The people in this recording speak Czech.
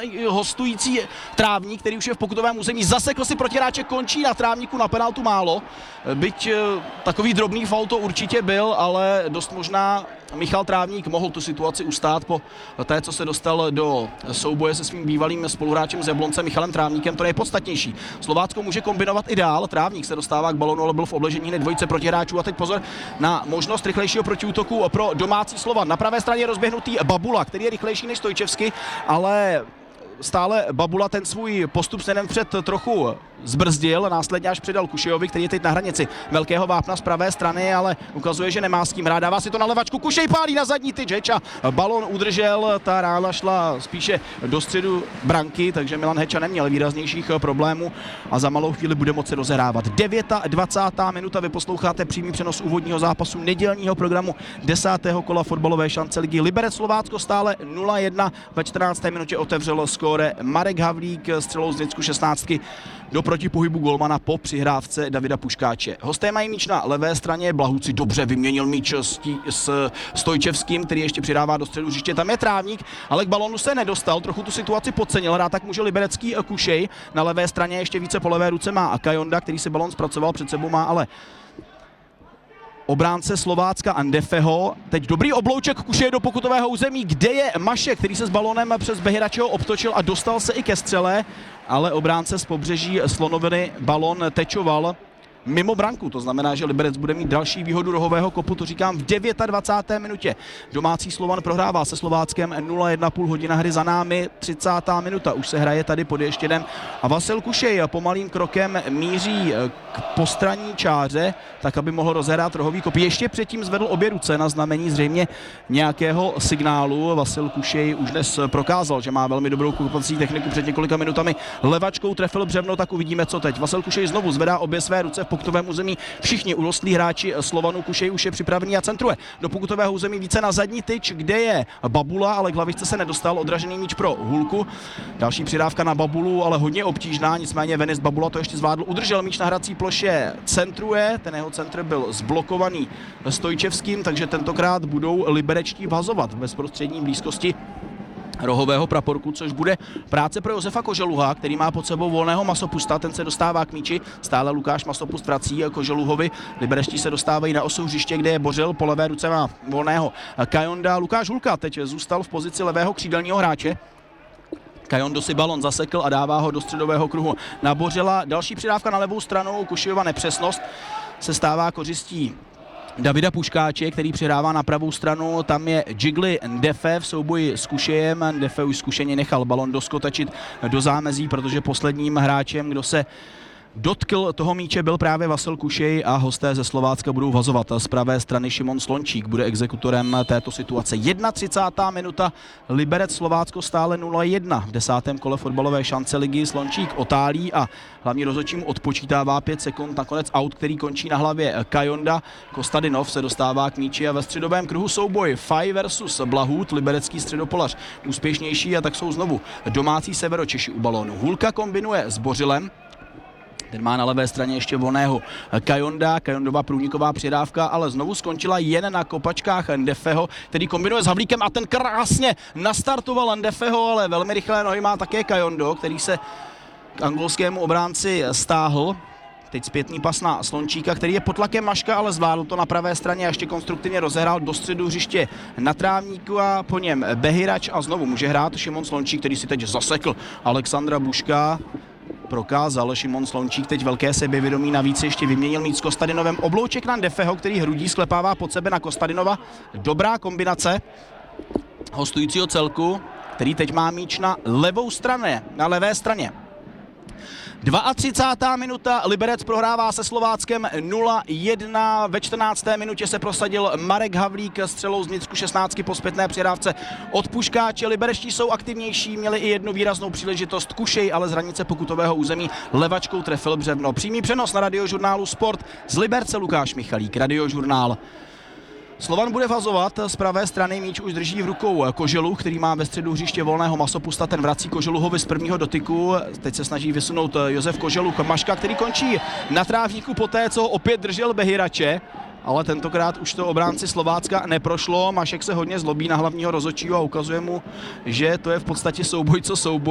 hostující Trávník, který už je v pokutovém území, zasekl si protiráče, končí na Trávníku, na penaltu málo. Byť takový drobný faul to určitě byl, ale dost možná Michal Trávník mohl tu situaci ustát po té, co se dostal do souboje se svým bývalým spoluhráčem z Jablonce Michalem Trávníkem. To nejpodstatnější. Slovácko může kombinovat i dál. Trávník se dostává k balonu, ale byl v obležení hned dvojice protihráčů. A teď pozor na možnost rychlejšího protiútoku pro domácí Slovan. Na pravé straně je rozběhnutý Babula, který je rychlejší než Stojčevsky, ale stále Babula ten svůj postup směrem vpřed trochu zbrzdil, následně až předal Kušejovi, který je teď na hranici velkého vápna z pravé strany, ale ukazuje, že nemá s kým hrát. Dává si to na levačku, Kušej pálí na zadní tyč a balon udržel, ta rána šla spíše do středu branky, takže Milan Heča neměl výraznějších problémů a za malou chvíli bude moci rozehrávat. 29. minuta, vy posloucháte přímý přenos úvodního zápasu nedělního programu 10. kola fotbalové šance ligy Liberec Slovácko stále 0-1. Ve 14. minutě otevřelo skóre Marek Havlík střelou z Nicku 16 do protipohybu golmana po přihrávce Davida Puškáče. Hosté mají míč na levé straně, Blahuci dobře vyměnil míč s Stojčevským, který ještě přidává do středu hřiště. Tam je Trávník, ale k balonu se nedostal, trochu tu situaci podcenil. Hrát tak může liberecký Kušej. Na levé straně ještě více po levé ruce má Kajonda, který si balon zpracoval, před sebou má ale obránce Slovácka Andefeho. Teď dobrý oblouček Kušeje do pokutového území, kde je Mašek, který se s balonem přes Behiračeho obtočil a dostal se i ke střele, ale obránce z pobřeží Slonoviny balon tečoval mimo branku. To znamená, že Liberec bude mít další výhodu rohového kopu, to říkám v 29. minutě. Domácí Slovan prohrává se Slováckem 0,5 půl hodina hry za námi, 30. minuta. Už se hraje tady pod Ještědem a Vasil Kušej pomalým krokem míří k postranní čáře, tak aby mohl rozehrát rohový kop. Ještě předtím zvedl obě ruce na znamení zřejmě nějakého signálu. Vasil Kušej už dnes prokázal, že má velmi dobrou kopací techniku. Před několika minutami levačkou trefil břevno, tak uvidíme, co teď. Vasil Kušej znovu zvedá obě své ruce v pokutovém území. Všichni urostlí hráči Slovanu, Kušej už je připravený a centruje do pokutového území více na zadní tyč, kde je Babula, ale k hlavičce se nedostal. Odražený míč pro Hulku. Další přidávka na Babulu, ale hodně obtížná, nicméně Venis Babula to ještě zvládl. Udržel míč na hrací ploše, centruje, ten jeho centr byl zblokovaný Stojčevským, takže tentokrát budou liberečtí vhazovat v bezprostřední blízkosti rohového praporku, což bude práce pro Josefa Koželuha, který má pod sebou volného Masopusta, ten se dostává k míči, stále Lukáš Masopust vrací Koželuhovi, liberečtí se dostávají na osu hřiště, kde je Bořil, po levé ruce má volného Kajonda, Lukáš Hulka teď zůstal v pozici levého křídelního hráče. Kajondo si balon zasekl a dává ho do středového kruhu na Bořila. Další přidávka na levou stranu, Kušejova nepřesnost se stává kořistí Davida Puškáče, který přihrává na pravou stranu, tam je Jigli Ndefe v souboji s Kušejem. Ndefe už zkušeně nechal balon doskotačit do zámezí, protože posledním hráčem, kdo se dotkl toho míče, byl právě Vasil Kušej a hosté ze Slovácka budou vazovat. Z pravé strany Šimon Slončík bude exekutorem této situace. 31. minuta, Liberec Slovácko stále 0-1. V 10. kole fotbalové šance ligy Slončík otálí a hlavní rozhodčí mu odpočítává 5 sekund. Nakonec aut, který končí na hlavě Kajonda. Kostadinov se dostává k míči a ve středovém kruhu souboj Faj versus Blahut, liberecký středopolař úspěšnější a tak jsou znovu domácí Severočeši u balónu. Hulka kombinuje s Bořilem. Ten má na levé straně ještě volného Kajonda, Kajondová průniková přidávka, ale znovu skončila jen na kopačkách Ndefeho, který kombinuje s Havlíkem a ten krásně nastartoval Ndefeho, ale velmi rychlé nohy má také Kajondo, který se k angolskému obránci stáhl. Teď zpětný pas na Slončíka, který je pod tlakem Maška, ale zvládl to na pravé straně a ještě konstruktivně rozehrál do středu hřiště na Trávníku a po něm Behirač a znovu může hrát Šimon Slončík, který si teď zasekl Alexandra Buška. Prokázal Šimon Slončík teď velké sebevědomí, navíc ještě vyměnil míč s Kostadinovem. Oblouček na Ndefeho, který hrudí sklepává pod sebe na Kostadinova. Dobrá kombinace hostujícího celku, který teď má míč na levé straně. 32. minuta, Liberec prohrává se Slováckem 0-1. Ve 14. minutě se prosadil Marek Havlík střelou z Nicku 16 po zpětné přihrávce od Puškáče. Liberečtí jsou aktivnější, měli i jednu výraznou příležitost. Kušej ale z hranice pokutového území levačkou trefil břevno. Přímý přenos na Radiožurnálu Sport z Liberce Lukáš Michalík, Radiožurnál. Slovan bude vazovat, z pravé strany míč už drží v rukou Koželuh, který má ve středu hřiště volného Masopusta, ten vrací Koželuhovi z prvního dotyku. Teď se snaží vysunout Josef Koželuh, Maška, který končí na Trávníku poté, co ho opět držel Behirače. Ale tentokrát už to obránci Slovácka neprošlo. Mašek se hodně zlobí na hlavního rozhodčího a ukazuje mu, že to je v podstatě souboj co souboj.